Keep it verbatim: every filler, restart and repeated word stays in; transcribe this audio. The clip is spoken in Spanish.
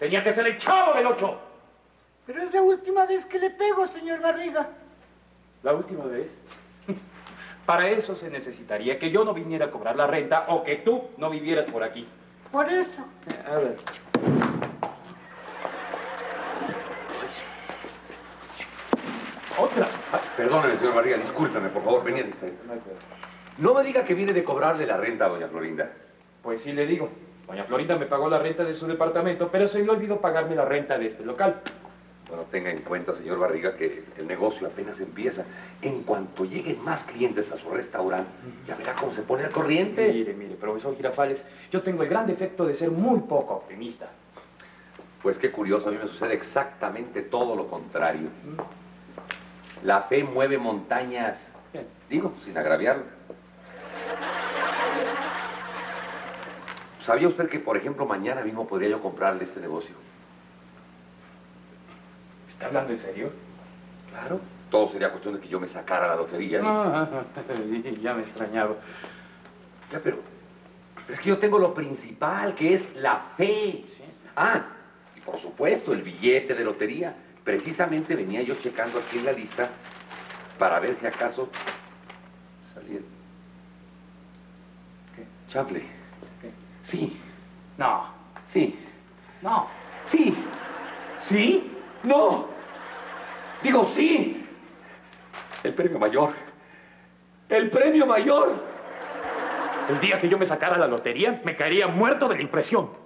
Tenía que ser el Chavo del Ocho. Pero es la última vez que le pego, señor Barriga. ¿La última vez? Para eso se necesitaría que yo no viniera a cobrar la renta o que tú no vivieras por aquí. Por eso. A ver. Otra. Ah, perdóneme, señor Barriga, discúlpeme, por favor, venía distraído. No me diga que viene de cobrarle la renta a doña Florinda. Pues sí le digo. Doña Florinda me pagó la renta de su departamento, pero se le olvidó pagarme la renta de este local. Bueno, tenga en cuenta, señor Barriga, que el negocio apenas empieza. En cuanto lleguen más clientes a su restaurante, ya verá cómo se pone al corriente. Mire, mire, profesor Girafales, yo tengo el gran defecto de ser muy poco optimista. Pues qué curioso, a mí me sucede exactamente todo lo contrario. La fe mueve montañas. Bien. Digo, sin agraviarlo. ¿Sabía usted que, por ejemplo, mañana mismo podría yo comprarle este negocio? ¿Está hablando en serio? Claro. Todo sería cuestión de que yo me sacara la lotería. Ah, ya me he extrañado. Ya, pero... Es que yo tengo lo principal, que es la fe. Sí. Ah, y por supuesto, el billete de lotería. Precisamente venía yo checando aquí en la lista para ver si acaso salía... ¿Qué? Chanfle. ¿Qué? Sí. No. Sí. No. Sí. ¿Sí? ¡No! Digo, sí. El premio mayor. El premio mayor. El día que yo me sacara la lotería, me caería muerto de la impresión.